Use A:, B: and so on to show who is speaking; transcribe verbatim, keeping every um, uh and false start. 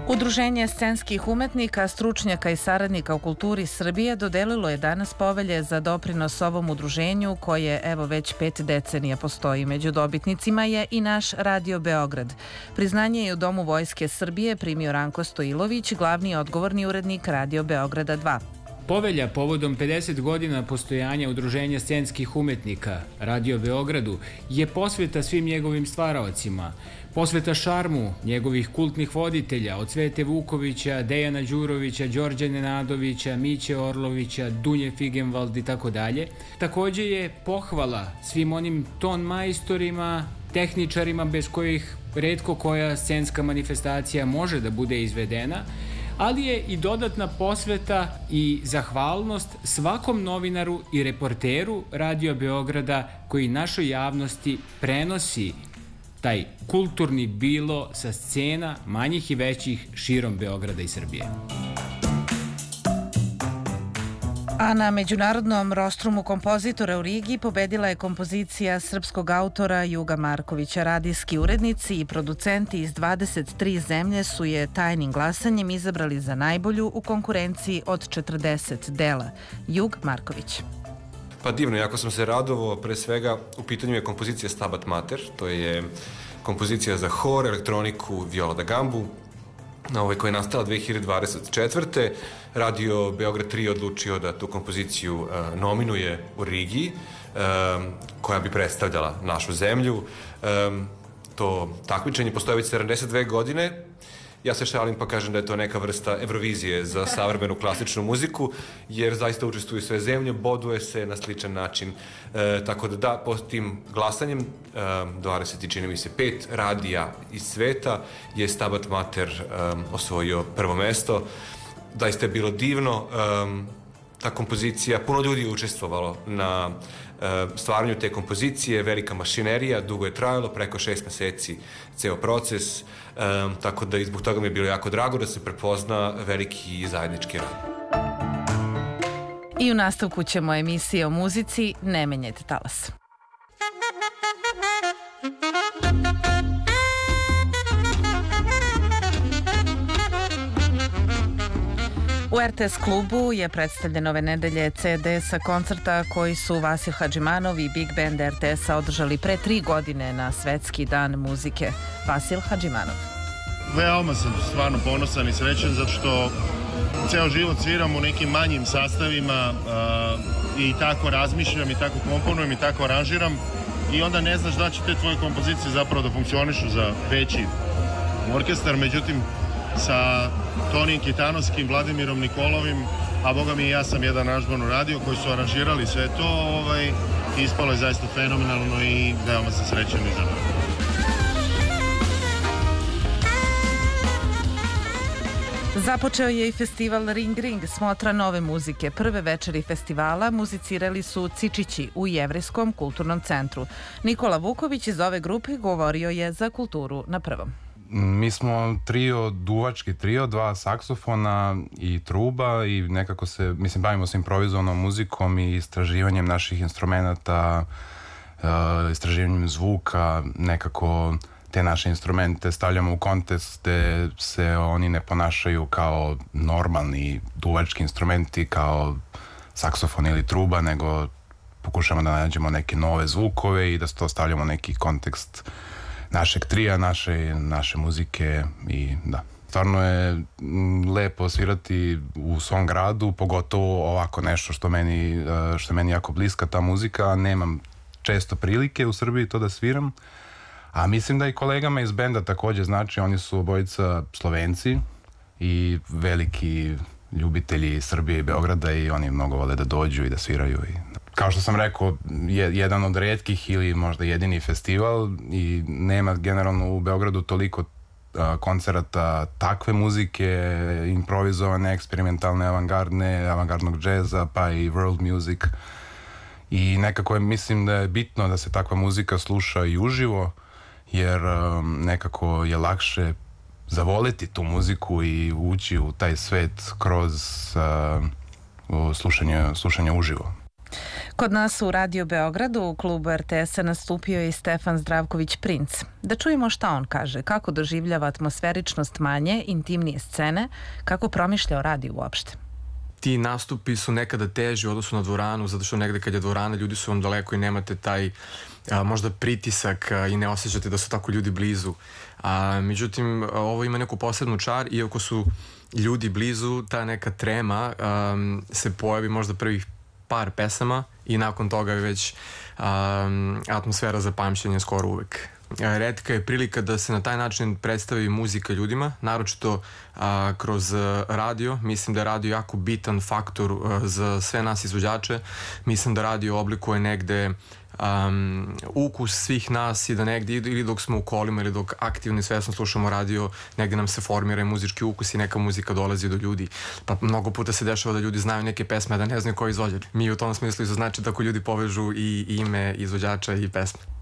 A: Udruženje scenskih umetnika, stručnjaka i saradnika u kulturi Srbije dodelilo je danas povelje za doprinos ovom udruženju koje evo već pet decenija postoji. Među dobitnicima je i naš Radio Beograd. Priznanje je u Domu Vojske Srbije primio Ranko Stojilović, glavni odgovorni urednik Radio Beograda dva.
B: Povelja povodom pedeset godina postojanja Udruženja scenskih umetnika Radio Beogradu je posveta svim njegovim stvaraocima, posveta šarmu njegovih kultnih voditelja od Cvete Vukovića, Dejana Đurovića, Đorđa Nenadovića, Miće Orlovića, Dunje Figenvald i tako dalje. Takođe je pohvala svim onim ton majstorima, tehničarima bez kojih retko koja scenska manifestacija može da bude izvedena, ali je i dodatna posveta i zahvalnost svakom novinaru i reporteru Radio Beograda koji našoj javnosti prenosi taj kulturni bilo sa scena manjih i većih širom Beograda i Srbije.
A: A na međunarodnom rostrumu kompozitora u Rigi pobedila je kompozicija srpskog autora Juga Markovića. Radijski urednici i producenti iz dvadeset tri zemlje su je tajnim glasanjem izabrali za najbolju u konkurenciji od četrdeset dela. Jug Marković.
C: Pa divno, jako sam se radovao. Pre svega, u pitanju je kompozicija Stabat Mater. To je kompozicija za hor, elektroniku, viola da gambu, ovaj, koja je nastala dve hiljade dvadeset četvrte. Radio Beograd tri odlučio da tu kompoziciju uh, nominuje u Rigi, um, koja bi predstavljala našu zemlju. Um, to takmičenje postoje već sedamdeset dve godine. Ja se šalim pa kažem da je to neka vrsta Evrovizije za savremenu klasičnu muziku, jer zaista učestvuju sve zemlje, boduje se na sličan način. E, tako da da, po tim glasanjem, e, dvadeset i čini mi se pet radija iz sveta je Stabat Mater e, osvojio prvo mesto. Zaista je bilo divno. E, ta kompozicija, puno ljudi je učestvovalo na e, stvaranju te kompozicije, velika mašinerija, dugo je trajalo, preko šest meseci ceo proces, e, tako da i zbog toga mi je bilo jako drago da se prepozna veliki zajednički rad.
A: I u nastavku ćemo emisije o muzici Ne menjajte talas. U er te es klubu je predstavljen ove nedelje ce de sa koncerta koji su Vasil Hadžimanov i Big Band er te es-a održali pre tri godine na Svetski dan muzike. Vasil Hadžimanov.
D: Veoma sam stvarno ponosan i srećan zato što ceo život sviram u nekim manjim sastavima uh, i tako razmišljam i tako komponujem i tako aranžiram i onda ne znaš da će te tvoje kompozicije zapravo da funkcionišu za veći orkestar, međutim sa Tonijem Kitanovskim, Vladimirom Nikolovim, a boga mi i ja sam jedan aranžman uradio koji su aranžirali sve to, ovaj, ispalo je zaista fenomenalno i veoma sam srećan i zadovoljan.
A: Započeo je i festival Ring Ring, smotra nove muzike. Prve večeri festivala muzicirali su Cičići u Jevrejskom kulturnom centru. Nikola Vuković iz ove grupe govorio je za Kulturu na prvom.
E: Mi smo trio, duvački trio, dva saksofona i truba i nekako se, mislim, bavimo se improvizovanom muzikom i istraživanjem naših instrumenta, istraživanjem zvuka, nekako te naše instrumente stavljamo u kontekst gde se oni ne ponašaju kao normalni duvački instrumenti, kao saksofon ili truba, nego pokušamo da nađemo neke nove zvukove i da to stavljamo u neki kontekst našeg trija, naše, naše muzike i da. Stvarno je lepo svirati u svom gradu, pogotovo ovako nešto što meni, što meni jako bliska ta muzika. Nemam često prilike u Srbiji to da sviram, a mislim da i kolegama iz benda takođe znači, oni su obojica Slovenci i veliki ljubitelji Srbije i Beograda i oni mnogo vole da dođu i da sviraju i kao što sam rekao, je jedan od retkih ili možda jedini festival i nema generalno u Beogradu toliko a, koncerata takve muzike, improvizovane, eksperimentalne, avangardne, avangardnog džeza, pa i world music. I nekako je, mislim da je bitno da se takva muzika sluša i uživo, jer a, nekako je lakše zavoleti tu muziku i ući u taj svet kroz a, slušanje, slušanje uživo.
A: Kod nas u Radio Beogradu u klubu R T S-a nastupio je i Stefan Zdravković Princ. Da čujemo šta on kaže, kako doživljava atmosferičnost manje, intimnije scene, kako promišlja o radiju uopšte.
F: Ti nastupi su nekada teži u odnosu na dvoranu, zato što negde kad je dvorana, ljudi su vam daleko i nemate taj a, možda pritisak a, i ne osjećate da su tako ljudi blizu. A, međutim, ovo ima neku posebnu čar, iako su ljudi blizu, ta neka trema a, se pojavi možda prvih par pesama i nakon toga je već um, atmosfera za pamćenje skoro uvek. Retka je prilika da se na taj način predstavi muzika ljudima, naročito a, kroz radio. Mislim da je radio jako bitan faktor a, za sve nas izvođače. Mislim da radio oblikuje negde um, ukus svih nas i da negde ili dok smo u kolima ili dok aktivno i svesno slušamo radio, negde nam se formira i muzički ukus i neka muzika dolazi do ljudi. Pa mnogo puta se dešava da ljudi znaju neke pesme, a da ne znaju ko je izvođač. Mi u tom smislu znači da ako ljudi povežu i ime izvođača i pesme.